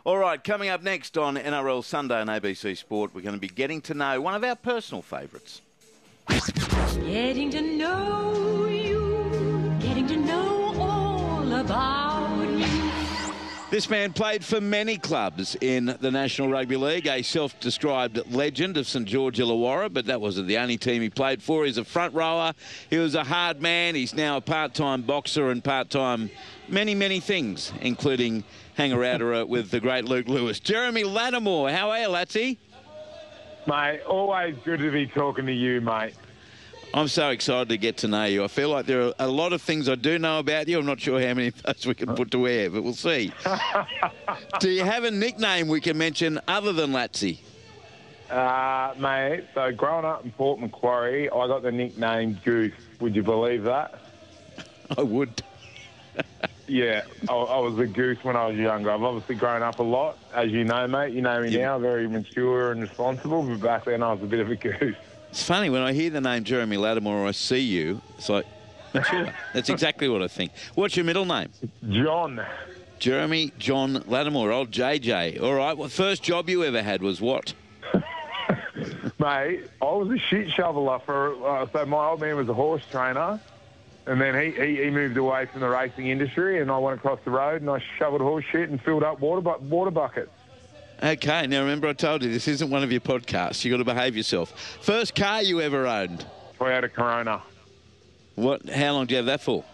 All right, coming up next on NRL Sunday on ABC Sport, we're going to be getting to know one of our personal favourites. Getting to know you, getting to know all about you. This man played for many clubs in the National Rugby League, a self-described legend of St George Illawarra, but that wasn't the only team he played for. He's a front rower. He was a hard man. He's now a part-time boxer and part-time many things, including hanger-outer with the great Luke Lewis. Jeremy Lattimore, how are you, Latsy? Mate, always good to be talking to you, mate. I'm so excited to get to know you. I feel like there are a lot of things I do know about you. I'm not sure how many of those we can put to air, but we'll see. Do you have a nickname we can mention other than Latsy? Mate, so growing up in Port Macquarie, I got the nickname Goose. Would you believe that? I would. Yeah, I was a goose when I was younger. I've obviously grown up a lot, as you know, mate. You know me now, very mature and responsible, but back then I was a bit of a goose. It's funny, when I hear the name Jeremy Lattimore or I see you, it's like, sure, that's exactly what I think. What's your middle name? John. Jeremy John Lattimore, old JJ. All right, well, first job you ever had was what? Mate, I was a shit shoveler so my old man was a horse trainer, and then he moved away from the racing industry, and I went across the road and I shoveled horse shit and filled up water buckets. Okay, now remember I told you this isn't one of your podcasts. You've got to behave yourself. First car you ever owned? Toyota Corona. What? How long do you have that for?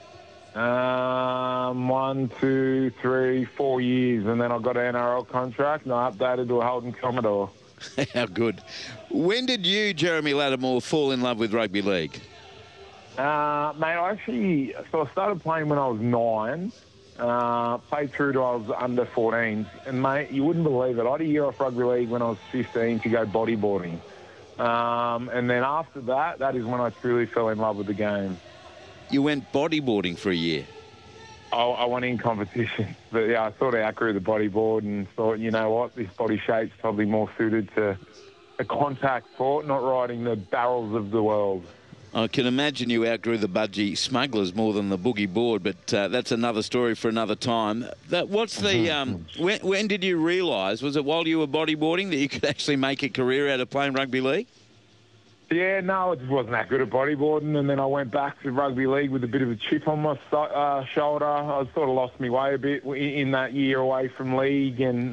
1, 2, 3, 4 years, and then I got an NRL contract and I updated to a Holden Commodore. How good. When did you, Jeremy Lattimore, fall in love with rugby league? Mate, I started playing when I was 9. Played through to I was under 14s. And, mate, you wouldn't believe it. I had a year off rugby league when I was 15 to go bodyboarding. And then after that is when I truly fell in love with the game. You went bodyboarding for a year? I went in competition. But, yeah, I sort of outgrew the bodyboard and thought, you know what, this body shape's probably more suited to a contact sport, not riding the barrels of the world. I can imagine you outgrew the budgie smugglers more than the boogie board, but that's another story for another time. What's the when did you realise? Was it while you were bodyboarding that you could actually make a career out of playing rugby league? Yeah, no, I just wasn't that good at bodyboarding, and then I went back to rugby league with a bit of a chip on my shoulder. I sort of lost my way a bit in that year away from league, and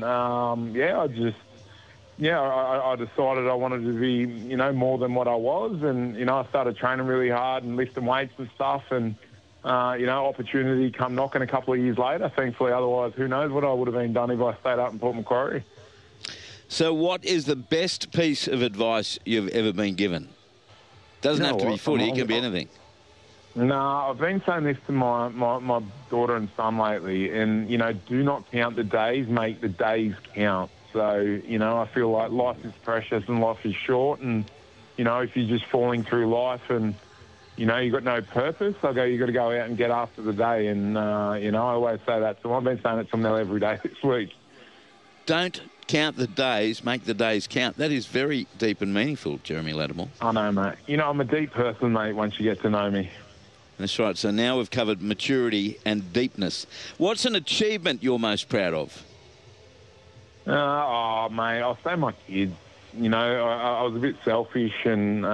I decided I wanted to be, more than what I was. And, I started training really hard and lifting weights and stuff. And, opportunity come knocking a couple of years later, thankfully. Otherwise, who knows what I would have been done if I stayed up in Port Macquarie. So what is the best piece of advice you've ever been given? Doesn't have to be footy, it can be anything. No, I've been saying this to my daughter and son lately. And, do not count the days, make the days count. So, I feel like life is precious and life is short. And, if you're just falling through life and, you've got no purpose, you've got to go out and get after the day. And, I always say that. So I've been saying it to them now every day this week. Don't count the days, make the days count. That is very deep and meaningful, Jeremy Lattimore. I know, mate. I'm a deep person, mate, once you get to know me. That's right. So now we've covered maturity and deepness. What's an achievement you're most proud of? Mate, I'll say my kids. I was a bit selfish and,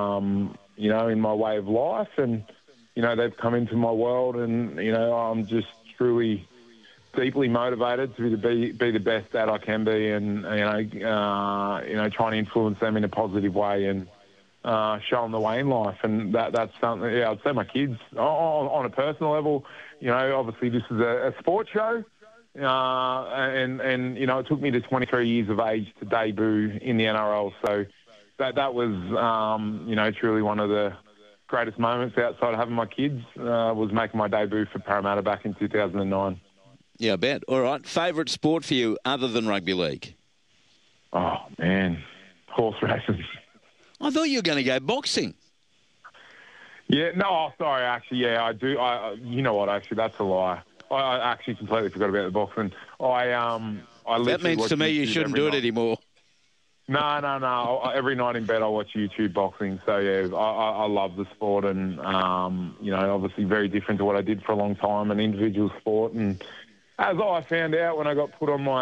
in my way of life. And, they've come into my world and, I'm just truly deeply motivated to be the best dad I can be and, trying to influence them in a positive way and show them the way in life. And that's something, I'd say my kids. On a personal level, obviously this is a sports show. And it took me to 23 years of age to debut in the NRL. So that was, truly one of the greatest moments outside of having my kids was making my debut for Parramatta back in 2009. Yeah, I bet. All right. Favourite sport for you other than rugby league? Oh, man. Horse racing. I thought you were going to go boxing. Yeah, no, sorry, actually, yeah, I do. You know what, actually, that's a lie. I actually completely forgot about the boxing. That means to me you shouldn't do it anymore. No. Every night in bed I watch YouTube boxing. So, yeah, I love the sport and, obviously very different to what I did for a long time, an individual sport. And as I found out when I got put on my